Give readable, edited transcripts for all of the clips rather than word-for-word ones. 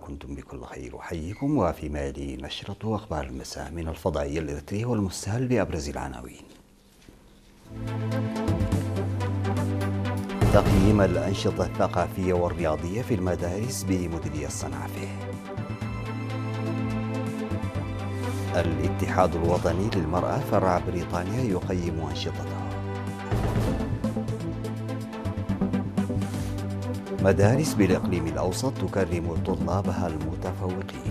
وكنتم بكل خير. أحييكم وفي مالي نشرة أخبار المساء من الفضائية الإريترية والمستهل بأبرز العناوين. تقييم الأنشطة الثقافية والرياضية في المدارس بمديرية الصنعفة. الاتحاد الوطني للمرأة فرع بريطانيا يقيم أنشطته. مدارس بالإقليم الأوسط تكرم طلابها المتفوقين.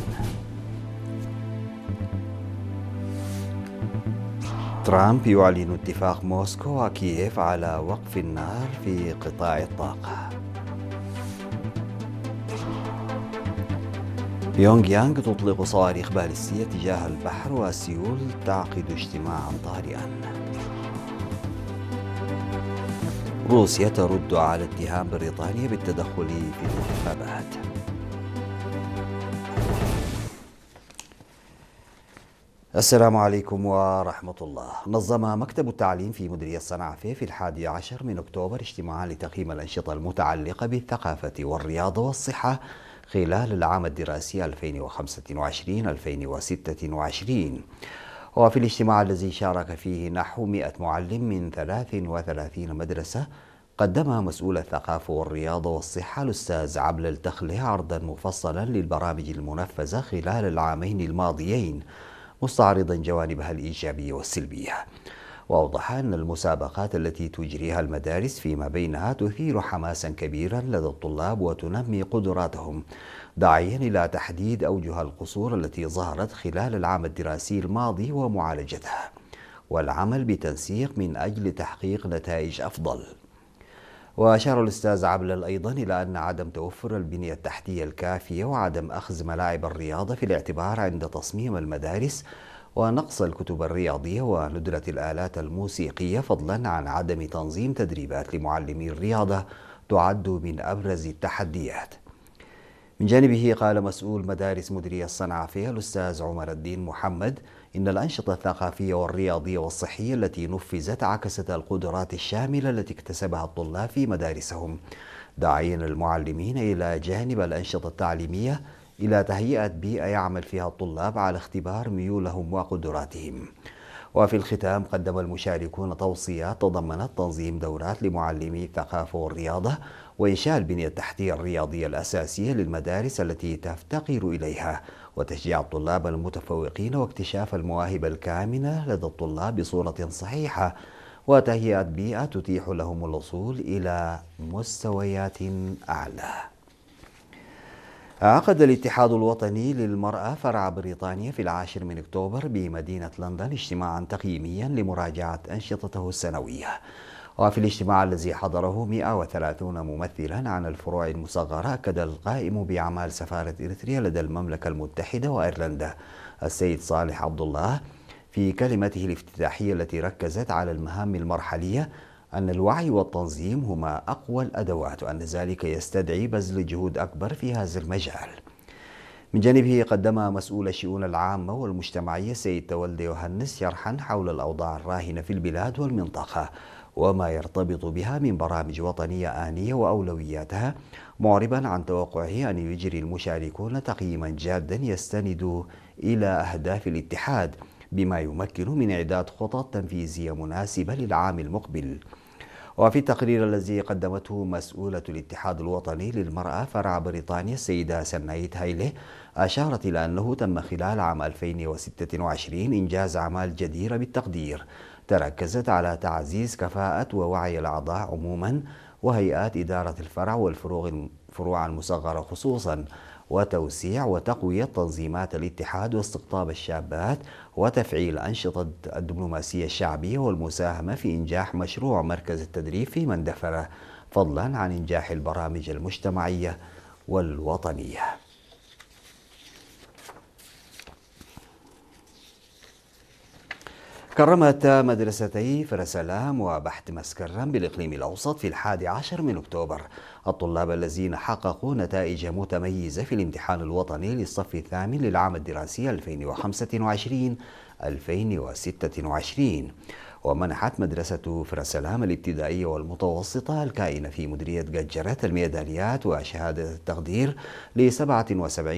ترامب يعلن اتفاق موسكو وكييف على وقف النار في قطاع الطاقة. بيونغ يانغ تطلق صواريخ باليستية تجاه البحر، وسيول تعقد اجتماعا طارئا. روسيا ترد على اتهام بريطانيا بالتدخل في الانتخابات. السلام عليكم ورحمة الله. نظم مكتب التعليم في مديرية الصنعفة في 11 من أكتوبر اجتماعا لتقييم الأنشطة المتعلقة بالثقافة والرياضة والصحة خلال العام الدراسي 2025-2026. وفي الاجتماع الذي شارك فيه نحو 100 معلم من 33 مدرسة، قدم مسؤول الثقافة والرياضة والصحة الأستاذ عبلة التخلة عرضا مفصلا للبرامج المنفذة خلال العامين الماضيين، مستعرضا جوانبها الإيجابية والسلبية. وأوضح أن المسابقات التي تجريها المدارس فيما بينها تثير حماسا كبيرا لدى الطلاب وتنمي قدراتهم، داعيا إلى تحديد أوجه القصور التي ظهرت خلال العام الدراسي الماضي ومعالجتها، والعمل بتنسيق من أجل تحقيق نتائج أفضل. وأشار الأستاذ عبلة أيضا إلى أن عدم توفر البنية التحتية الكافية وعدم أخذ ملاعب الرياضة في الاعتبار عند تصميم المدارس، ونقص الكتب الرياضية وندرة الآلات الموسيقية، فضلا عن عدم تنظيم تدريبات لمعلمي الرياضة، تعد من أبرز التحديات. من جانبه قال مسؤول مدارس مديرية الصنعفة الأستاذ عمر الدين محمد إن الأنشطة الثقافية والرياضية والصحية التي نفذت عكست القدرات الشاملة التي اكتسبها الطلاب في مدارسهم، داعيا المعلمين إلى جانب الأنشطة التعليمية إلى تهيئة بيئة يعمل فيها الطلاب على اختبار ميولهم وقدراتهم. وفي الختام قدم المشاركون توصيات تضمنت تنظيم دورات لمعلمي الثقافة والرياضة، وإنشاء البنية التحتية الرياضية الأساسية للمدارس التي تفتقر إليها، وتشجيع الطلاب المتفوقين واكتشاف المواهب الكامنة لدى الطلاب بصورة صحيحة، وتهيئة بيئة تتيح لهم الوصول إلى مستويات أعلى. عقد الاتحاد الوطني للمرأة فرع بريطانيا في 10 من أكتوبر بمدينة لندن اجتماعا تقييميا لمراجعة أنشطته السنوية. وفي الاجتماع الذي حضره 130 ممثلا عن الفروع المصغرة، أكد القائم بأعمال سفارة إريتريا لدى المملكة المتحدة وأيرلندا السيد صالح عبد الله في كلمته الافتتاحية التي ركزت على المهام المرحلية أن الوعي والتنظيم هما أقوى الأدوات، وأن ذلك يستدعي بذل جهود أكبر في هذا المجال. من جانبه قدم مسؤول الشؤون العامة والمجتمعية سيد تولد يوهنس شرحا حول الأوضاع الراهنة في البلاد والمنطقة وما يرتبط بها من برامج وطنية آنية وأولوياتها، معربا عن توقعه أن يجري المشاركون تقييما جادا يستند إلى أهداف الاتحاد، بما يمكن من إعداد خطط تنفيذية مناسبة للعام المقبل. وفي التقرير الذي قدمته مسؤولة الاتحاد الوطني للمرأة فرع بريطانيا السيدة سنايت هايله، أشارت إلى أنه تم خلال عام 2026 إنجاز أعمال جديرة بالتقدير تركزت على تعزيز كفاءة ووعي الأعضاء عموما وهيئات إدارة الفرع والفروع المصغرة خصوصا، وتوسيع وتقوية تنظيمات الاتحاد واستقطاب الشابات، وتفعيل أنشطة الدبلوماسية الشعبية والمساهمة في إنجاح مشروع مركز التدريب في مندفرة، فضلا عن إنجاح البرامج المجتمعية والوطنية. كرمت مدرستي فرسلام وبحت مسكرم بالإقليم الأوسط في 11 من أكتوبر الطلاب الذين حققوا نتائج متميزة في الامتحان الوطني للصف الثامن للعام الدراسي 2025-2026. ومنحت مدرسة فرسلام الابتدائية والمتوسطة الكائنة في مديرية قجرة الميداليات وشهادة التقدير ل 77